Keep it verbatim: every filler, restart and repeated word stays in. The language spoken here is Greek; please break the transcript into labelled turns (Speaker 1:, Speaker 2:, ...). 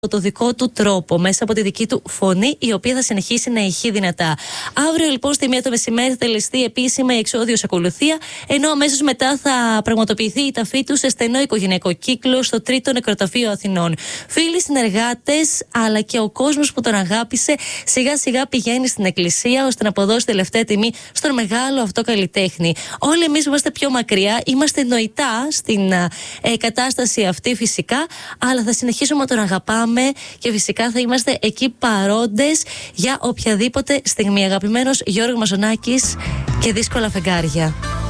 Speaker 1: το δικό του τρόπο, μέσα από τη δική του φωνή, η οποία θα συνεχίσει να ηχεί δυνατά. Αύριο λοιπόν στη μία το μεσημέρι θα τελεστεί επίσημα η εξώδιος ακολουθία, ενώ αμέσως μετά θα πραγματοποιηθεί η ταφή του σε στενό οικογενειακό κύκλο στο τρίτο νεκροταφείο Αθηνών. Φίλοι, συνεργάτες, αλλά και ο κόσμος που τον αγάπησε, σιγά σιγά πηγαίνει στην εκκλησία ώστε να αποδώσει τελευταία τιμή στον μεγάλο αυτό καλλιτέχνη. Όλοι εμείς είμαστε πιο μακριά, είμαστε νοητά στην ε, κατάσταση αυτή φυσικά, αλλά θα συνεχίσουμε να τον αγαπάμε και φυσικά θα είμαστε εκεί παρόντες για οποιαδήποτε στιγμή. Αγαπημένος Γιώργος Μαζονάκης και Δύσκολα φεγγάρια.